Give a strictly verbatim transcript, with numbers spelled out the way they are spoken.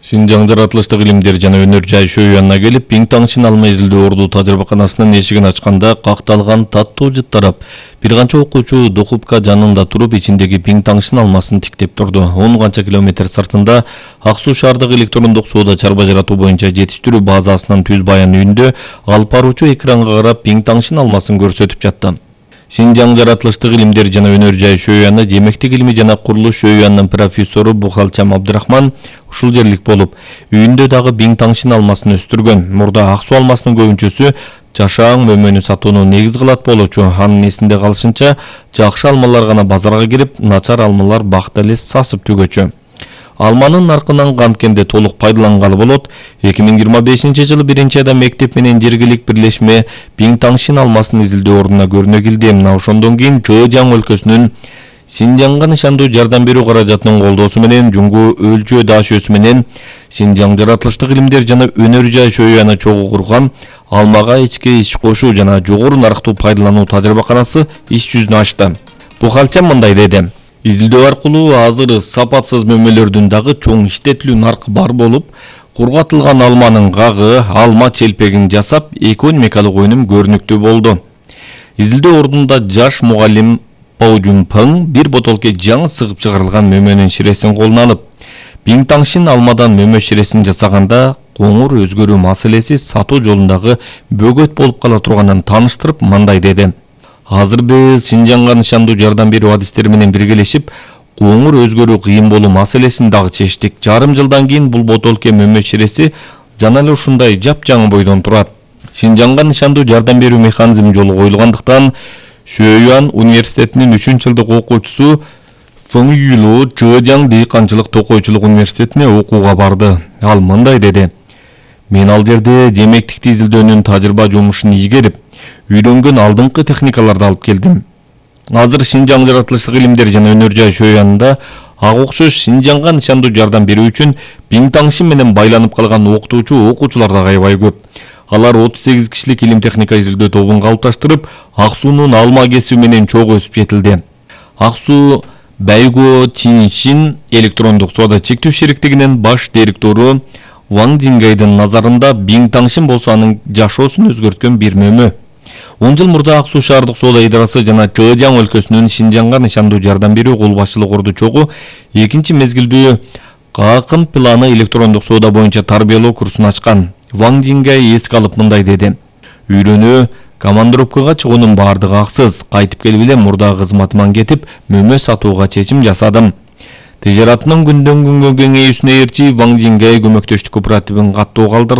Шинжаң жаратылыштык илимдер жана өнөр жай шөйүнүнө келип, Пиң Таңшин алма изилдөө орду тажрыйбаканасынын эшигин ачканда какталган таттуу жыттарап, бир канча окуучу Дохупка жанында туруп, ичиндеги Пиң Таңшин алмасын тиктеп турду. он канча километр сыртында Ак Суу шаардык электрондук соода чарба жаратуу боюнча жетиштирүү базасынын түз баян үйүндө алып баруучу экранга карап Пиң Таңшин алмасын көрсөтүп жатты. Шинжаң жаратылыштык илимдер жана өнөр жай шөйүнүнө жемектик илими жана курулуш шөйүнүнүн профессору Бухалчам Абдрахман ушул жерлик болуп, үйүндө дагы Пиң Таңшин алмасын өстүргөн. Мурда Ак Суу алмасынын көбүнчөсү жашаң мөмөнү сатууну негиз кылат болчу. Анын эсинде калышынча, жакшы алмалар гана базарга кирип, начар алмалар бакта эле сасып түгөчү. Алманын наркынан канткенде толук пайдалангалы болот. эки миң жыйырма бешинчи жылы биринчи айда мектеп менен жергилик бирлешме Пиң Таңшин алмасын изилдөө ордуна көрүнө келди. Мына ошондон кийин Чжэжяң өлкөсүнүн Шинжаңга нышандуу жардам берүү каражатынын колдоосу менен Жуңгу өлчө даашөсү менен Шинжаң жаратылыштык илимдер жана өнөр жай шөйүнүнө чогуу курган алмага ички иш кошуу жана жогору нарыктуу пайдалануу тажрыйбаканасы иш жүзүнө ачты. Бухалчам мындай деди: изилдөө аркылуу азыр сапатсыз мөмөлөрдүн дагы чоң иштетилүү наркы бар болуп, кургатылган алманын гагы, алма челпегин жасап, экономикалык өнүм көрүнүктүү болду. Изилдөө ордунда жаш мугалим Пау Жунпың бир ботолке жаңы сыгып чыгарылган мөмөнүн ширесин колуна алып, Пиң Таңшин алмадан мөмө ширесин жасаганда коңур өзгөрүү маселеси сатуу жолундагы бөгөт болуп кала турганын тааныштырып, мындай деди: азыр биз Шинжаңга нышандуу жардам берүү адистери менен биргелешип, коңур өзгөрүү кыйын болуу маселесин дагы чечтик. Жарым жылдан кийин бул ботолке мөмө ширеси жана эле ушундай жапжаңы бойдон турат. Шинжаңга нышандуу жардам берүү механизми жолу коюлгандыктан, Шөйюан университетинин үчүнчү жылдык окуучусу Фың Юйлу Чжэжяң дыйканчылык токойчулук университетине окууга барды. Ал мындай деди: мен ал жерде жемектикти изилдөөнүн тажрыйба жумушун ийгерип, үйрөнгөн алдыңкы техникаларды алып келдим. Азыр Шинжаң жаратылыштык илимдер жана өнөр жай шөйүнүндө ага окшош Шинжаңга нышандуу жардам берүү үчүн Пиң Таңшин менен байланып калган окутуучу окуучулар да аябай көп. Алар отуз сегиз кишилик илим техника изилдөө тобун калыпташтырып, Ак Суунун алма кесүү менен чогуу өсүп жетилди. Ак Суу Бэйго Чиншин электрондук соода чектүү шериктигинин баш директору Ван Дингайдын назарында Пиң Таңшин болсо анын жашоосун өзгөрткөн бир мөмө. он жыл мурда Ак Суу шаардык соода идарасы жана Чжэжяң өлкөсүнүн Шинжаңга нышандуу жардам берүү кол башчылык орду чогуу экинчи мезгилдүү Каакын планы электрондук соода боюнча тарбиялоо курсун ачкан. Ван Дингай эске алып мындай деди: үйрөнүү, командировкага чыгуунун бардыгы аксыз. Кайтып келип эле мурдагы кызматыман кетип, мөмө сатууга чечим жасадым. Тижаратынын күндөн күнгө кеңейүүсүнө ээрчи Ван Дингай көмөктөштүк кооперативин каттуу калдырды.